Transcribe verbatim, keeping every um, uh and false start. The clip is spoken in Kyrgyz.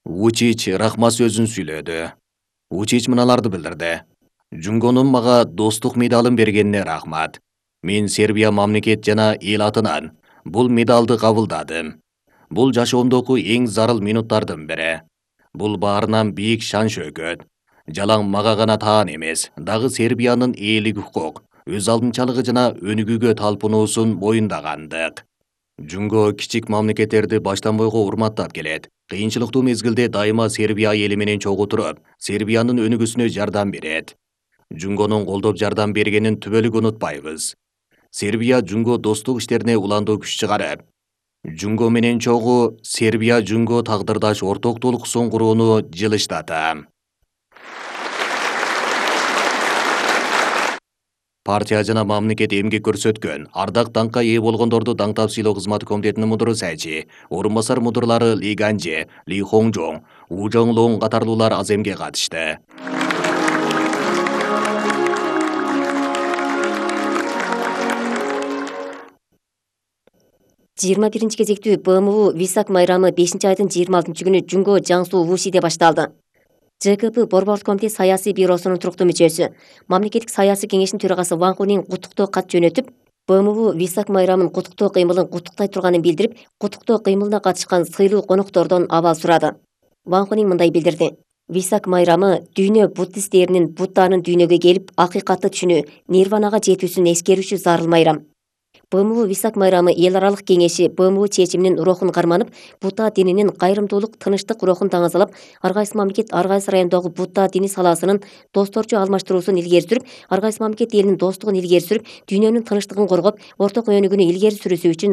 Вучич рахмат сөзүн сүйлөдү. Вучич мыналарды билдирди. Жунгонун мага достук медалын бергенине рахмат. Мен Сербия мамлекет жана эл атынан бул медалды кабылдадым. Бул жашоомдогу эң зарыл минуттардын бири. Бул баарынан бийик шан шөкөт. Жалаң мага гана таан эмес, дагы Сербиянын ээлик укук, өз алдынчалыгы жана өнүгүүгө талпынуусун моюндагандык. Жунго кичик мамлекеттерди баштан бойго урматтап келет. Кыйынчылыктуу мезгилде дайыма Сербия эли менен чогуу туруп, Сербиянын өнүгүүсүнө жардам берет. Жунгонун колдоп жардам бергенин түбөлүк унутпайбыз. Сербия Жунго достук иштерине уландуу күч чыгарып, Жунго менен чогуу Сербия Жунго тагдырдаш ортоктулуксун курууну жылыштатам. Партия жана мамлекет эмгек көрсөткөн, ардак даңкка ээ болгондорду даңктап сыйлоо кызматы комитетинин мудуру Сайчи, орун басар мудурлары Ли Ганже, Ли Хоңжоң, У Жоңлоң катарлуулар аземге катышты. жыйырма биринчи кезектүү Б М У Висак майрамы бешинчи айдын жыйырма алтынчы күнү Жунго Жаңсу Вусиде башталды. Ж К П Борбордук комитет саясий бюросунун туруктуу мүчөсү, мамлекеттик саясий кеңештин төрагасы Ван Хунин куттуктоо кат жөнөтүп, Б М У Висак майрамын куттуктоо кыймылын куттуктай турганын билдирип, куттуктоо кыймылына катышкан сыйлуу коноктордон абал сурады. Ван Хунин мындай билдирди. Висак майрамы дүйнө буддисттеринин Будданын дүйнөгө келип, акыйкатты түшүнүү, нирванага жетүүсүн эскерүүчү зарыл майрам. Б М У Висак майрамы эл аралык кеңеши Б М У чечиминин рухун карманып, Будда дининин кайрымдуулук, тынычтык рухун таңазалап, ар кайсы мамлекет ар кайсы райондогу Будда дини саласынын досторчу алмаштыруусун илгери сүрүп, ар кайсы мамлекет элинин достугун илгери сүрүп, дүйнөнүн тынычтыгын коргоп, орток өнүгүүнү илгери сүрүүсү үчүн